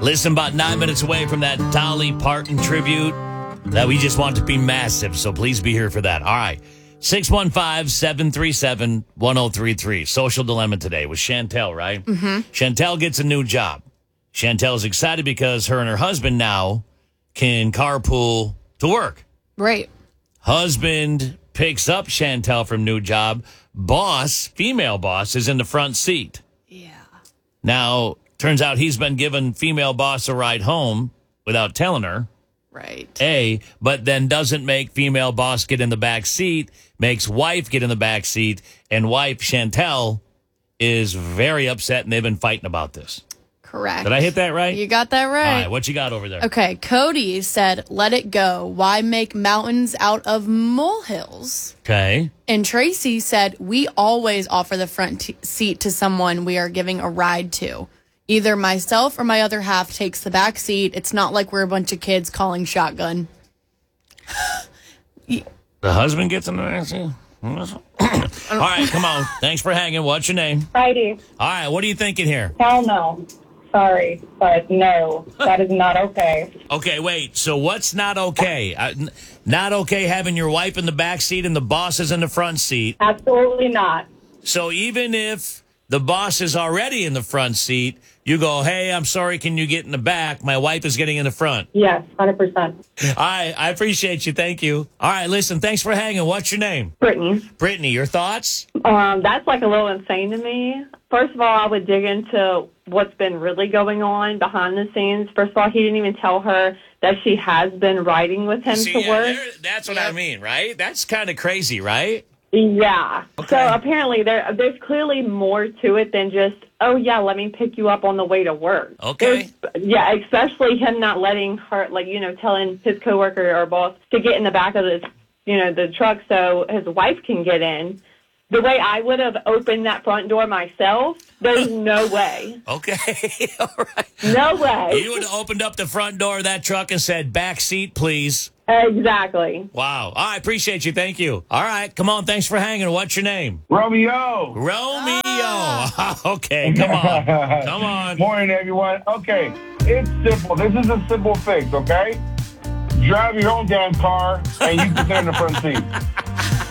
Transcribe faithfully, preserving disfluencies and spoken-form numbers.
Listen, about nine minutes away from that Dolly Parton tribute that we just want to be massive, so please be here for that. All right. six one five, seven three seven, one oh three three. Social Dilemma today with Chantel, right? Mm-hmm. Chantel gets a new job. Chantel's excited because her and her husband now can carpool to work. Right. Husband picks up Chantel from new job. Boss, female boss, is in the front seat. Yeah. Now, turns out he's been giving female boss a ride home without telling her. Right. A, but then doesn't make female boss get in the back seat, makes wife get in the back seat, and wife, Chantel, is very upset, and they've been fighting about this. Correct. Did I hit that right? You got that right. All right, what you got over there? Okay, Cody said, let it go. Why make mountains out of molehills? Okay. And Tracy said, we always offer the front t- seat to someone we are giving a ride to. Either myself or my other half takes the back seat. It's not like we're a bunch of kids calling shotgun. The husband gets in the back seat? All right, come on. Thanks for hanging. What's your name? Heidi. All right, what are you thinking here? Hell no. Sorry, but no, that is not okay. Okay, wait. So what's not okay? Uh, n- not okay having your wife in the back seat and the boss is in the front seat. Absolutely not. So even if the boss is already in the front seat, you go, hey, I'm sorry, can you get in the back? My wife is getting in the front. Yes, one hundred percent. All right, I appreciate you. Thank you. All right, listen, thanks for hanging. What's your name? Brittany. Brittany, your thoughts? Um, that's like a little insane to me. First of all, I would dig into what's been really going on behind the scenes. First of all, he didn't even tell her that she has been riding with him See, to yeah, work. there- that's what I mean, right? That's kind of crazy, right? Yeah. Okay. So apparently there there's clearly more to it than just, oh, yeah, let me pick you up on the way to work. Okay. There's, yeah, especially him not letting her, like, you know, telling his coworker or boss to get in the back of this, you know, the truck so his wife can get in. The way I would have opened that front door myself, there's no way. Okay, all right. No way. You would have opened up the front door of that truck and said, back seat, please. Exactly. Wow. I appreciate you. Thank you. All right. Come on. Thanks for hanging. What's your name? Romeo. Romeo. Okay. Come on. Come on. Morning, everyone. Okay, it's simple. This is a simple fix, okay? Drive your own damn car, and you can sit in the front seat.